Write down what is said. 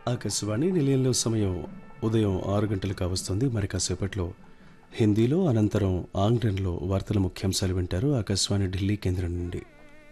ఆకాశవాణి నిలయంలో సమయం ఉదయం 6 గంటలు కావస్తుంది. మరి కాసేపట్లో హిందీలో, అనంతరం ఆంగ్లంలో వార్తల ముఖ్యాంశాలు వింటారు ఆకాశవాణి ఢిల్లీ కేంద్రం నుండి.